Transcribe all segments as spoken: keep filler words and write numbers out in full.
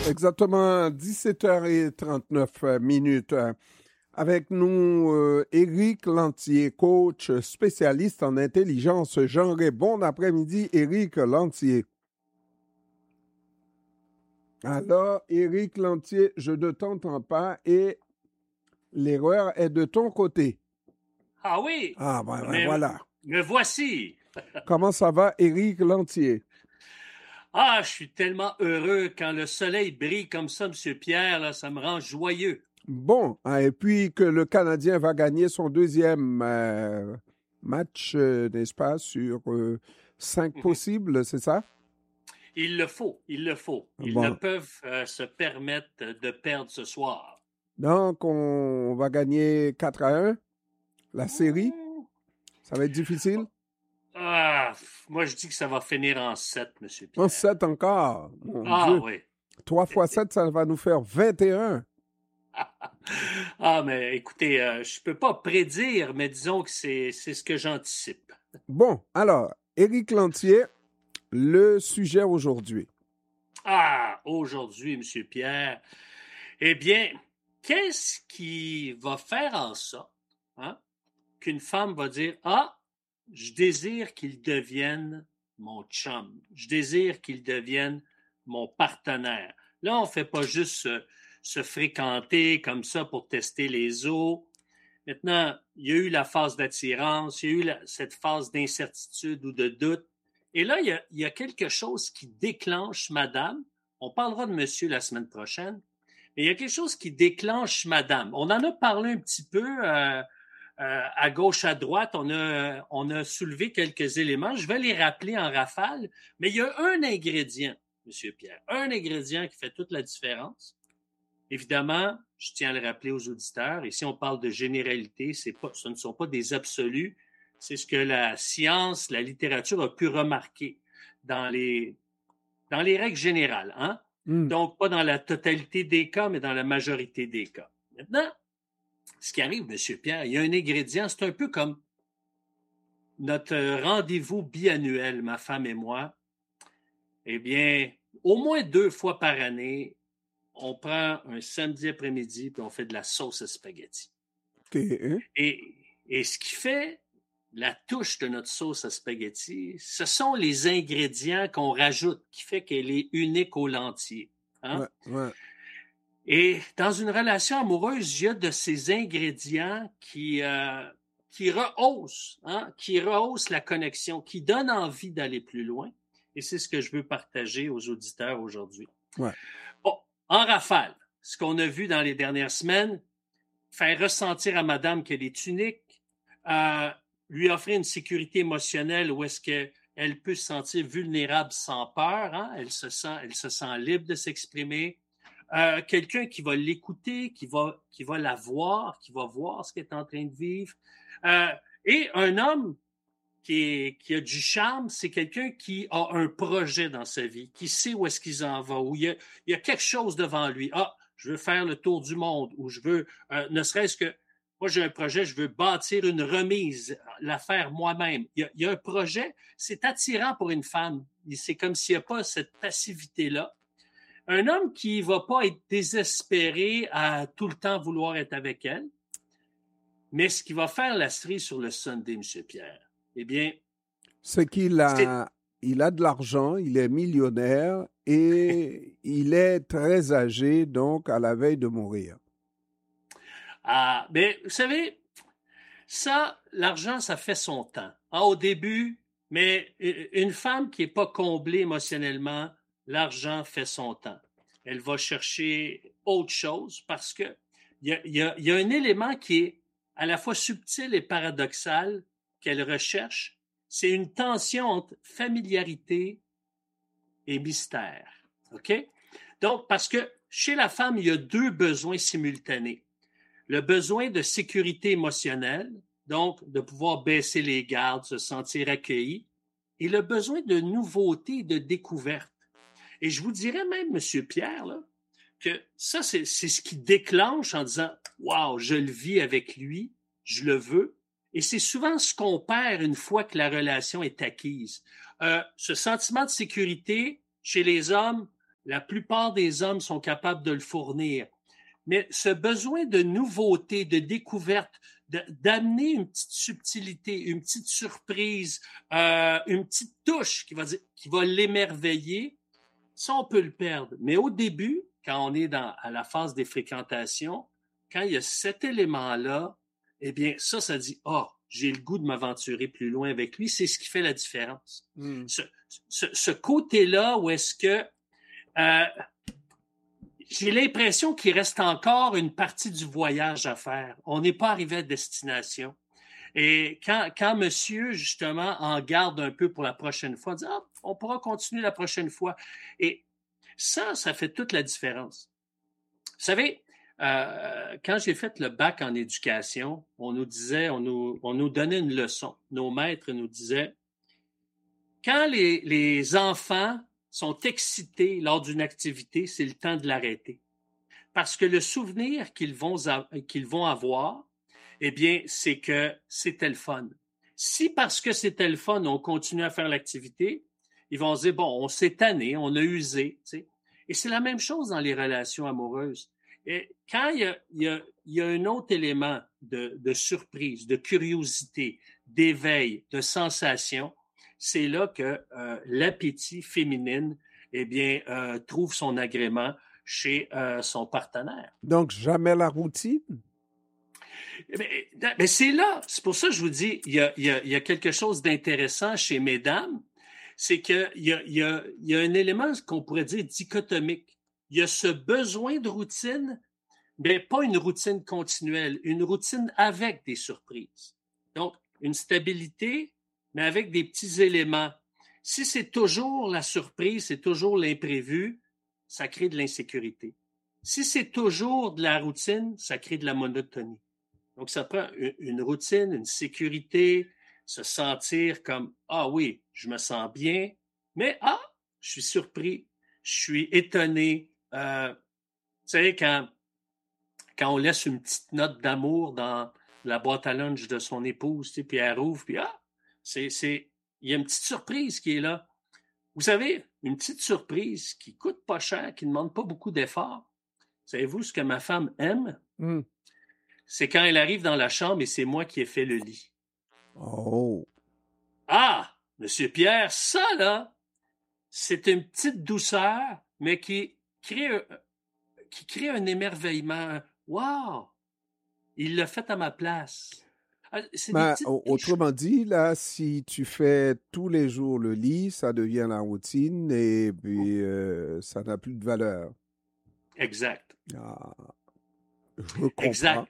Exactement dix-sept heures trente-neuf minutes. Avec nous, euh, Éric Lantier, coach spécialiste en intelligence genrée. Bon après-midi, Éric Lantier. Alors, Éric Lantier, je ne t'entends pas et l'erreur est de ton côté. Ah oui? Ah, ben, ben mais, voilà. Me voici. Comment ça va, Éric Lantier? Ah, je suis tellement heureux quand le soleil brille comme ça, M. Pierre, là, ça me rend joyeux. Bon, et puis que le Canadien va gagner son deuxième euh, match, euh, n'est-ce pas, sur euh, cinq Mhm. possibles, c'est ça? Il le faut, il le faut. Ils Bon. ne peuvent euh, se permettre de perdre ce soir. Donc, on va gagner quatre à un, la série. Ça va être difficile? Ah, moi, je dis que ça va finir en sept, M. Pierre. En sept encore, mon Ah Dieu. oui. trois fois sept, ça va nous faire vingt et un. Ah, mais écoutez, euh, je peux pas prédire, mais disons que c'est, c'est ce que j'anticipe. Bon, alors, Éric Lantier, le sujet aujourd'hui. Ah, aujourd'hui, M. Pierre, eh bien, qu'est-ce qui va faire en sorte hein, qu'une femme va dire « Ah, je désire qu'il devienne mon chum, je désire qu'il devienne mon partenaire. » Là, on ne fait pas juste se, se fréquenter comme ça pour tester les os. Maintenant, il y a eu la phase d'attirance, il y a eu la, cette phase d'incertitude ou de doute. Et là, il y, a, il y a quelque chose qui déclenche madame. On parlera de monsieur la semaine prochaine. Mais il y a quelque chose qui déclenche madame. On en a parlé un petit peu euh, euh, à gauche, à droite. On a, on a soulevé quelques éléments. Je vais les rappeler en rafale. Mais il y a un ingrédient, monsieur Pierre, un ingrédient qui fait toute la différence. Évidemment, je tiens à le rappeler aux auditeurs, ici on parle de généralité, c'est pas, ce ne sont pas des absolus, c'est ce que la science, la littérature a pu remarquer dans les, dans les règles générales. Hein? Mm. Donc, pas dans la totalité des cas, mais dans la majorité des cas. Maintenant, ce qui arrive, M. Pierre, il y a un ingrédient, c'est un peu comme notre rendez-vous biannuel, ma femme et moi. Eh bien, au moins deux fois par année, on prend un samedi après-midi puis on fait de la sauce à spaghetti. Okay. Et, et ce qui fait la touche de notre sauce à spaghetti, ce sont les ingrédients qu'on rajoute, qui fait qu'elle est unique aux lentilles. Hein? Ouais, ouais. Et dans une relation amoureuse, il y a de ces ingrédients qui, euh, qui rehaussent, hein? qui rehaussent la connexion, qui donnent envie d'aller plus loin. Et c'est ce que je veux partager aux auditeurs aujourd'hui. Ouais. Bon, en rafale, ce qu'on a vu dans les dernières semaines, faire ressentir à madame qu'elle est unique, euh, lui offrir une sécurité émotionnelle où est-ce qu'elle peut se sentir vulnérable sans peur, hein? elle, se sent, elle se sent libre de s'exprimer, euh, quelqu'un qui va l'écouter, qui va, qui va la voir, qui va voir ce qu'elle est en train de vivre, euh, et un homme qui, est, qui a du charme, c'est quelqu'un qui a un projet dans sa vie, qui sait où est-ce qu'il en va, où il y a, il y a quelque chose devant lui. Ah, je veux faire le tour du monde, ou je veux, euh, ne serait-ce que, moi j'ai un projet, je veux bâtir une remise, la faire moi-même. Il y a, il y a un projet, c'est attirant pour une femme. C'est comme s'il n'y a pas cette passivité-là. Un homme qui ne va pas être désespéré à tout le temps vouloir être avec elle, mais ce qui va faire la cerise sur le Sunday, M. Pierre, eh bien, c'est qu'il a, il a de l'argent, il est millionnaire et il est très âgé, donc à la veille de mourir. Ah, mais vous savez, ça, l'argent, ça fait son temps. Ah, au début, mais une femme qui n'est pas comblée émotionnellement, l'argent fait son temps. Elle va chercher autre chose parce que il y a, y a, y a un élément qui est à la fois subtil et paradoxal qu'elle recherche. C'est une tension entre familiarité et mystère. OK? Donc, parce que chez la femme, il y a deux besoins simultanés. Le besoin de sécurité émotionnelle, donc de pouvoir baisser les gardes, se sentir accueilli, et le besoin de nouveauté et de découverte. Et je vous dirais même, M. Pierre, là, que ça, c'est, c'est ce qui déclenche en disant « Wow, je le vis avec lui, je le veux ». Et c'est souvent ce qu'on perd une fois que la relation est acquise. Euh, ce sentiment de sécurité chez les hommes, La plupart des hommes sont capables de le fournir. Mais ce besoin de nouveauté, de découverte, de, d'amener une petite subtilité, une petite surprise, euh, une petite touche qui va, dire, qui va l'émerveiller, ça, on peut le perdre. Mais au début, quand on est dans, à la phase des fréquentations, quand il y a cet élément-là, eh bien, ça, ça dit, ah, oh, j'ai le goût de m'aventurer plus loin avec lui. C'est ce qui fait la différence. Mm. Ce, ce, ce côté-là où est-ce que euh, j'ai l'impression qu'il reste encore une partie du voyage à faire. On n'est pas arrivé à destination. Et quand, quand monsieur, justement, en garde un peu pour la prochaine fois, dit, ah, on pourra continuer la prochaine fois. Et ça, ça fait toute la différence. Vous savez, euh, quand j'ai fait le bac en éducation, on nous disait, on nous, on nous donnait une leçon. Nos maîtres nous disaient, quand les, les enfants sont excités lors d'une activité, c'est le temps de l'arrêter. Parce que le souvenir qu'ils vont, qu'ils vont avoir, eh bien, c'est que c'était le fun. Si parce que c'était le fun, on continue à faire l'activité, ils vont se dire, bon, on s'est tanné, on a usé. Tu sais. Et c'est la même chose dans les relations amoureuses. Et quand il y a, il y a, il y a un autre élément de, de surprise, de curiosité, d'éveil, de sensation, c'est là que euh, l'appétit féminine, eh bien, euh, trouve son agrément chez euh, son partenaire. Donc, jamais la routine? Mais, mais c'est là, c'est pour ça que je vous dis, il y a, il y a, il y a quelque chose d'intéressant chez mesdames, c'est qu'il y a, il y a, il y a un élément qu'on pourrait dire dichotomique. Il y a ce besoin de routine, mais pas une routine continuelle, une routine avec des surprises. Donc, une stabilité, mais avec des petits éléments. Si c'est toujours la surprise, c'est toujours l'imprévu, ça crée de l'insécurité. Si c'est toujours de la routine, ça crée de la monotonie. Donc, ça prend une routine, une sécurité, se sentir comme « Ah oui, je me sens bien, mais ah, je suis surpris, je suis étonné. Euh, » Tu sais, quand, quand on laisse une petite note d'amour dans la boîte à lunch de son épouse, tu sais, puis elle rouvre, puis ah, c'est, c'est, il y a une petite surprise qui est là. Vous savez, une petite surprise qui coûte pas cher, qui ne demande pas beaucoup d'efforts. Savez-vous ce que ma femme aime? Mm. C'est quand elle arrive dans la chambre et c'est moi qui ai fait le lit. Oh! Ah! Monsieur Pierre, ça, là, c'est une petite douceur, mais qui crée un, qui crée un émerveillement. Wow! Il l'a fait à ma place. C'est ben, autrement dit, là, si tu fais tous les jours le lit, ça devient la routine et puis euh, ça n'a plus de valeur. Exact. Ah, je comprends. Exact.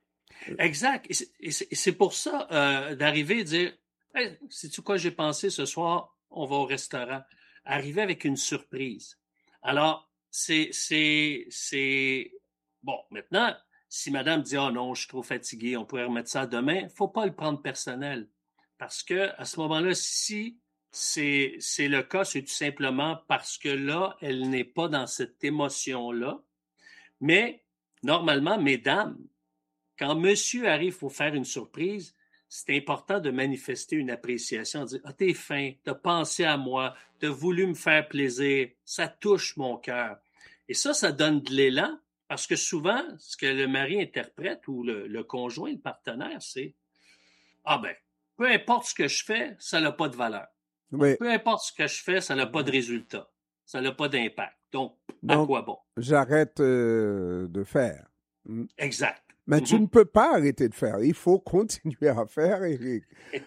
Exact. Et c'est, et c'est, et c'est pour ça euh, d'arriver et dire hey, sais-tu quoi j'ai pensé ce soir? On va au restaurant. Arriver avec une surprise. Alors, c'est, c'est, c'est... Bon, maintenant, si madame dit « Ah oh non, je suis trop fatigué, on pourrait remettre ça demain », il ne faut pas le prendre personnel. Parce que à ce moment-là, si c'est, c'est le cas, c'est tout simplement parce que là, elle n'est pas dans cette émotion-là. Mais, normalement, mesdames, quand monsieur arrive pour faire une surprise, c'est important de manifester une appréciation, de dire « Ah, t'es fin, t'as pensé à moi, t'as voulu me faire plaisir, ça touche mon cœur. » Et ça, ça donne de l'élan, parce que souvent, ce que le mari interprète ou le, le conjoint, le partenaire, c'est « Ah ben, peu importe ce que je fais, ça n'a pas de valeur. Oui. Peu importe ce que je fais, ça n'a pas de résultat. Ça n'a pas d'impact. Donc, Donc, à quoi bon? » J'arrête euh, de faire. Exact. Mais mm-hmm. tu ne peux pas arrêter de faire. Il faut continuer à faire, Éric.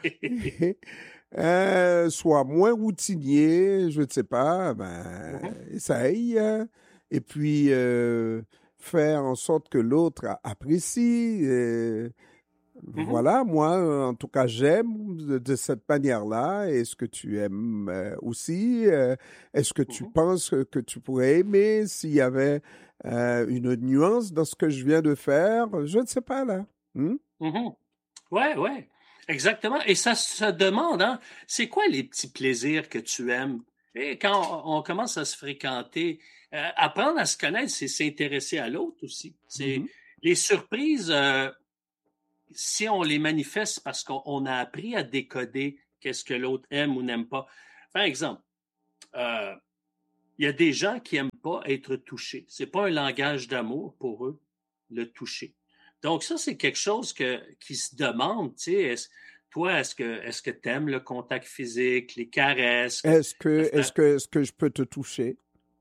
euh, sois moins routinier, je ne sais pas, ben, mm-hmm. essaye. Et puis, euh, faire en sorte que l'autre apprécie. Et, mm-hmm. Voilà, moi, en tout cas, j'aime de, de cette manière-là. Est-ce que tu aimes euh, aussi? Euh, est-ce que tu mm-hmm. penses que, que tu pourrais aimer s'il y avait euh, une nuance dans ce que je viens de faire? Je ne sais pas, là. Hmm? Mm-hmm. Ouais, ouais, exactement. Et ça se demande, hein, c'est quoi les petits plaisirs que tu aimes? Et quand on, on commence à se fréquenter, euh, apprendre à se connaître, c'est s'intéresser à l'autre aussi. C'est mm-hmm. les surprises... Euh, si on les manifeste parce qu'on a appris à décoder qu'est-ce que l'autre aime ou n'aime pas. Par exemple, euh, il y a des gens qui n'aiment pas être touchés. Ce n'est pas un langage d'amour pour eux, le toucher. Donc, ça, c'est quelque chose que, qui se demande, tu sais, est-ce, toi, est-ce que est-ce que tu aimes le contact physique, les caresses? Est-ce que, est-ce que, est-ce que je peux te toucher?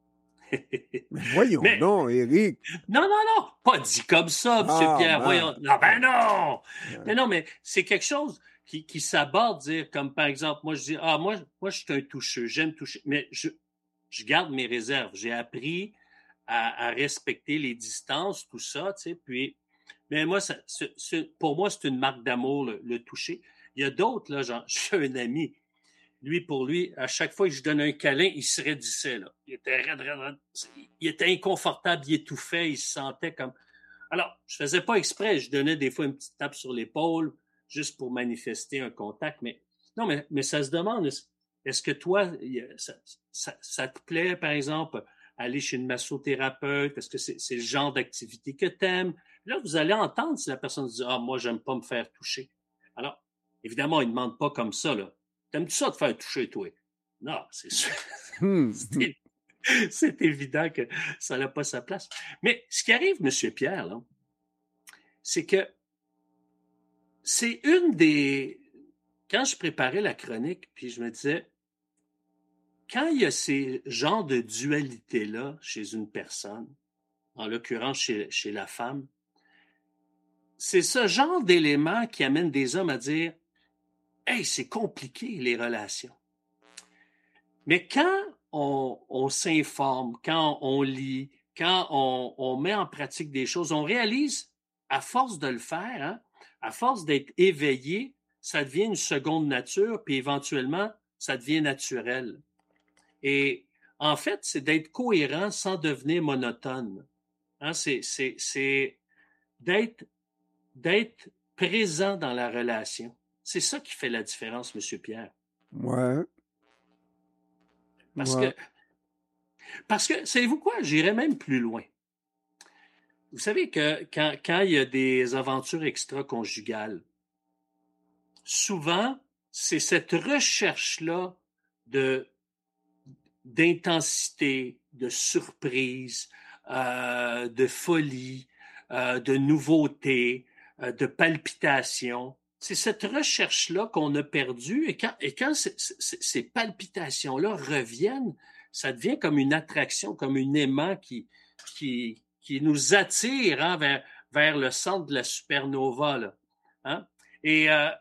Mais voyons, Mais, non, Éric. Non, non, non, pas dit comme ça, M. Ah, Pierre. ben. Voyons. Non, ben non! Ouais. Mais non, mais c'est quelque chose qui, qui s'aborde, dire, comme par exemple, moi, je dis, ah, moi, moi, je suis un toucheux, j'aime toucher, mais je, je garde mes réserves. J'ai appris à, à respecter les distances, tout ça, tu sais, puis, mais moi, ça, c'est, c'est, pour moi, c'est une marque d'amour, le, le toucher. Il y a d'autres, là, genre, j'ai un ami, lui, pour lui, à chaque fois que je donne un câlin, il se raidissait, là. Il était raide, raide, raide. Il était inconfortable, il étouffait, il se sentait comme... Alors, je faisais pas exprès, je donnais des fois une petite tape sur l'épaule, juste pour manifester un contact, mais non, mais, mais ça se demande, est-ce que toi, ça, ça, ça te plaît, par exemple, aller chez une massothérapeute? Est-ce que c'est, c'est le genre d'activité que tu aimes? Là, vous allez entendre si la personne dit « Ah, moi, j'aime pas me faire toucher. » Alors, évidemment, il ne demande pas comme ça, là. T'aimes-tu ça te faire toucher, toi? Non, c'est sûr. Hmm. c'est, c'est évident que ça n'a pas sa place. Mais ce qui arrive, M. Pierre, là, c'est que c'est une des... Quand je préparais la chronique, puis je me disais, quand il y a ces genres de dualité-là chez une personne, en l'occurrence chez, chez la femme, c'est ce genre d'élément qui amène des hommes à dire « Hey, c'est compliqué, les relations. » Mais quand on, on s'informe, quand on lit, quand on, on met en pratique des choses, on réalise, à force de le faire, hein, à force d'être éveillé, ça devient une seconde nature, puis éventuellement, ça devient naturel. Et en fait, c'est d'être cohérent sans devenir monotone. Hein, c'est, c'est, c'est d'être, d'être présent dans la relation. C'est ça qui fait la différence, M. Pierre. Ouais. Parce ouais. que, parce que, savez-vous quoi? J'irais même plus loin. Vous savez que quand, quand il y a des aventures extra-conjugales, souvent, c'est cette recherche-là de, d'intensité, de surprise, euh, de folie, euh, de nouveauté, euh, de palpitation. C'est cette recherche-là qu'on a perdue et quand, et quand c- c- ces palpitations-là reviennent, ça devient comme une attraction, comme un aimant qui, qui, qui nous attire hein, vers, vers le centre de la supernova. Là, hein? Et, euh,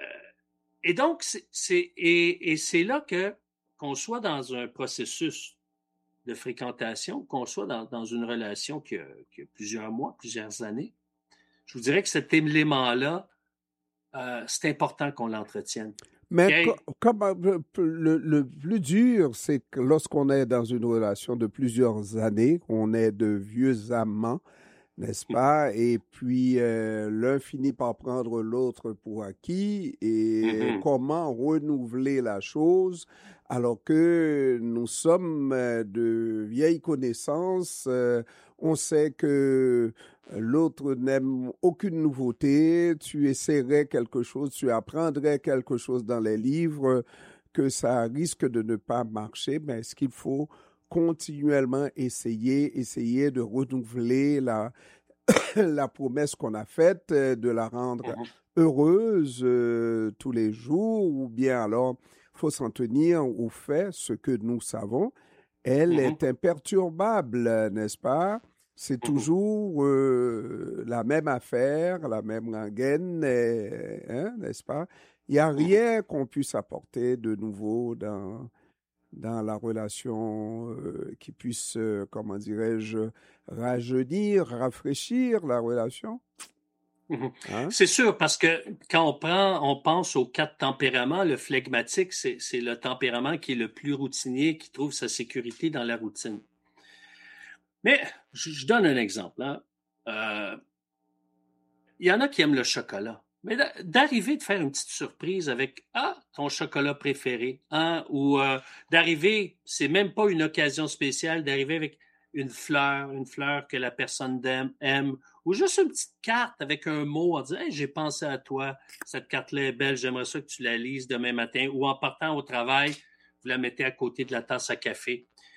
et donc, c'est, c'est, et, et c'est là que, qu'on soit dans un processus de fréquentation, qu'on soit dans, dans une relation qui a, qui a plusieurs mois, plusieurs années, je vous dirais que cet élément-là, euh, c'est important qu'on l'entretienne. Mais Okay? co- comme euh, le, le plus dur, c'est que lorsqu'on est dans une relation de plusieurs années, qu'on est de vieux amants, n'est-ce pas? Et puis euh, l'un finit par prendre l'autre pour acquis. Et Mm-hmm. comment renouveler la chose alors que nous sommes euh, de vieilles connaissances? Euh, on sait que l'autre n'aime aucune nouveauté. Tu essaierais quelque chose, tu apprendrais quelque chose dans les livres que ça risque de ne pas marcher. Mais est-ce qu'il faut continuellement essayer, essayer de renouveler la, la promesse qu'on a faite, euh, de la rendre Mm-hmm. heureuse euh, tous les jours, ou bien alors il faut s'en tenir au fait, ce que nous savons, elle Mm-hmm. est imperturbable, n'est-ce pas? C'est Mm-hmm. toujours euh, la même affaire, la même rengaine, euh, hein, n'est-ce pas? Il n'y a rien qu'on puisse apporter de nouveau dans dans la relation euh, qui puisse, euh, comment dirais-je, rajeunir, rafraîchir la relation. Mm-hmm. Hein? C'est sûr, parce que quand on prend, on pense aux quatre tempéraments, le flegmatique, c'est, c'est le tempérament qui est le plus routinier, qui trouve sa sécurité dans la routine. Mais je, je donne un exemple. Hein. Euh, il y en a qui aiment le chocolat. Mais d'arriver de faire une petite surprise avec ah ton chocolat préféré, hein, ou euh, d'arriver, c'est même pas une occasion spéciale, d'arriver avec une fleur, une fleur que la personne aime, aime, ou juste une petite carte avec un mot en disant hey, j'ai pensé à toi, cette carte-là est belle, j'aimerais ça que tu la lises demain matin, ou en partant au travail, vous la mettez à côté de la tasse à café.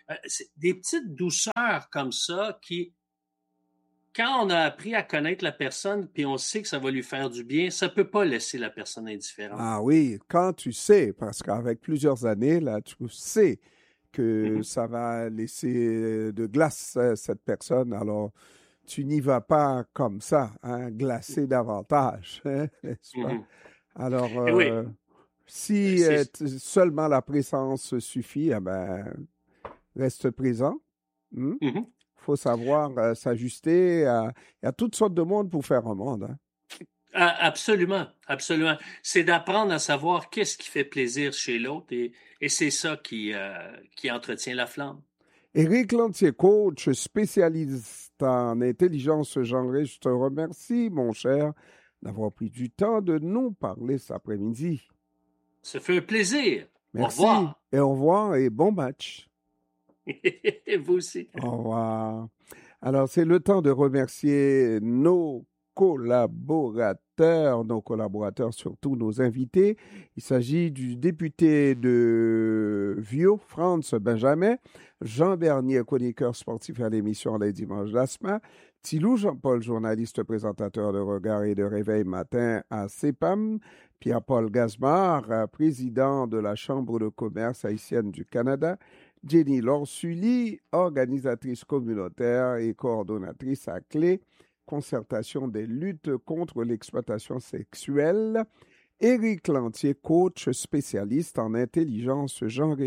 Euh, c'est des petites douceurs comme ça qui, quand on a appris à connaître la personne puis on sait que ça va lui faire du bien, ça peut pas laisser la personne indifférente. Ah oui, quand tu sais, parce qu'avec plusieurs années, là, tu sais que Mhm, ça va laisser de glace euh, cette personne, alors tu n'y vas pas comme ça, hein, glacer davantage, hein, n'est-ce pas? mhm. Alors, Et oui, euh, si c'est euh, t- seulement la présence suffit, eh ben, reste présent. Il mhm. faut savoir euh, s'ajuster. à- Il y a toutes sortes de monde pour faire un monde. Hein. Ah, absolument, absolument. C'est d'apprendre à savoir qu'est-ce qui fait plaisir chez l'autre et, et c'est ça qui, euh, qui entretient la flamme. Éric Lantier, coach spécialiste en intelligence genrée, je te remercie, mon cher, d'avoir pris du temps de nous parler cet après-midi. Ça fait un plaisir. Au Merci revoir. et au revoir et bon match. Vous aussi. Au revoir. Alors, c'est le temps de remercier nos collaborateurs, nos collaborateurs, surtout nos invités. Il s'agit du député de Viau, Franz Benjamin, Jean Bernier, chroniqueur sportif à l'émission Les Dimanches d'Asma, Tilou Jean-Paul, journaliste présentateur de Regard et de Réveil matin à CEPAM, Pierre-Paul Gazmar, président de la Chambre de commerce haïtienne du Canada, Jenny Lorsully, organisatrice communautaire et coordonnatrice à clé, concertation des luttes contre l'exploitation sexuelle. Éric Lantier, coach spécialiste en intelligence genrée.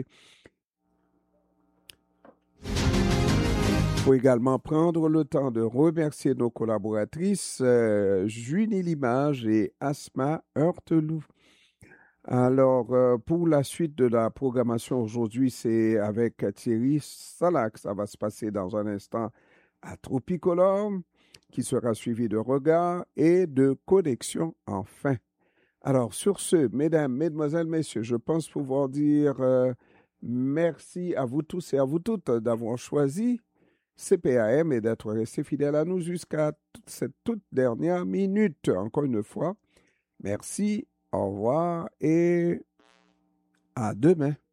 Il faut également prendre le temps de remercier nos collaboratrices euh, Junie Limage et Asma Heurteloup. Alors, euh, pour la suite de la programmation aujourd'hui, c'est avec Thierry Salac. Ça va se passer dans un instant à Tropicolore, qui sera suivi de Regard et de Connexion enfin. Alors, sur ce, mesdames, mesdemoiselles, messieurs, je pense pouvoir dire euh, merci à vous tous et à vous toutes d'avoir choisi C P A M et d'être restés fidèles à nous jusqu'à toute cette toute dernière minute. Encore une fois, merci, au revoir et à demain.